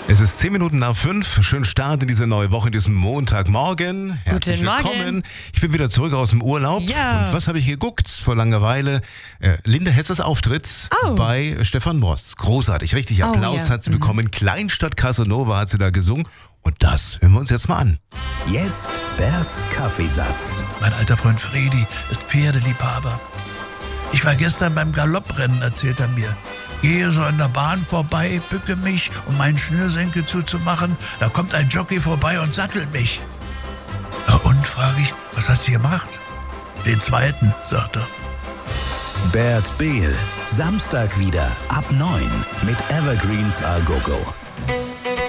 Es ist 10 Minuten nach 5. Schönen Start in diese neue Woche, in diesen Montagmorgen. Herzlich Guten willkommen. Morgen. Ich bin wieder zurück aus dem Urlaub. Ja. Und was habe ich geguckt vor Langeweile? Linda Hessers Auftritt bei Stefan Moss. Großartig, richtig Applaus ja. hat sie bekommen. Kleinstadt Casanova hat sie da gesungen. Und das hören wir uns jetzt mal an. Jetzt Berts Kaffeesatz. Mein alter Freund Fredi ist Pferdeliebhaber. Ich war gestern beim Galopprennen, erzählt er mir. Gehe so an der Bahn vorbei, bücke mich, um meinen Schnürsenkel zuzumachen. Da kommt ein Jockey vorbei und sattelt mich. Na und, frage ich, was hast du gemacht? Den zweiten, sagt er. Bert Behl. Samstag wieder ab 9 mit Evergreens A Go Go.